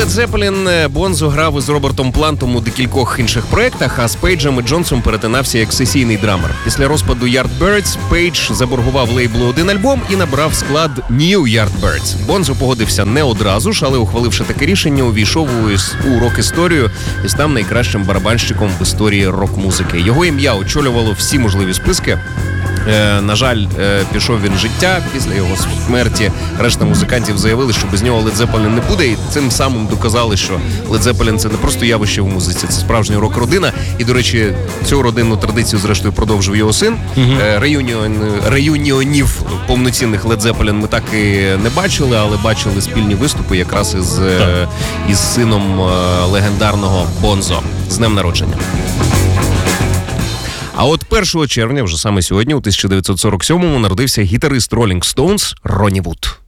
Led Zeppelin Бонзо грав із Робертом Плантом у декількох інших проєктах, а з Пейджем і Джонсом перетинався як сесійний драмер. Після розпаду Yardbirds Пейдж заборгував лейблу один альбом і набрав склад New Yardbirds. Бонзо погодився не одразу ж, але, ухваливши таке рішення, увійшов у рок-історію і став найкращим барабанщиком в історії рок-музики. Його ім'я очолювало всі можливі списки. На жаль, пішов він з життя після його смерті. Решта музикантів заявили, що без нього Led Zeppelin не буде, і цим самим доказали, що Led Zeppelin – це не просто явище в музиці, це справжня рок-родина. І, до речі, цю родинну традицію, зрештою, продовжив його син. Реюніонів повноцінних Led Zeppelin ми так і не бачили, але бачили спільні виступи якраз із сином легендарного Бонзо. З днем народження. А от 1 червня, вже саме сьогодні, у 1947-му, народився гітарист Rolling Stones Ронні Вуд.